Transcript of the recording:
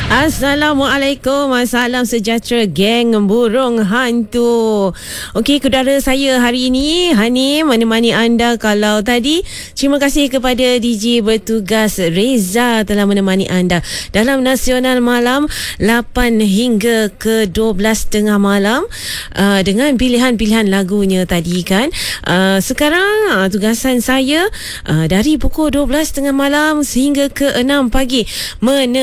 Assalamualaikum, salam sejahtera geng burung hantu. Okey, saudara saya hari ini Hanim menemani anda. Kalau tadi, terima kasih kepada DJ bertugas Reza telah menemani anda dalam Nasional Malam 8 hingga ke 12.30 malam dengan pilihan-pilihan lagunya tadi kan. Sekarang tugasan saya dari pukul 12.30 malam sehingga ke 6 pagi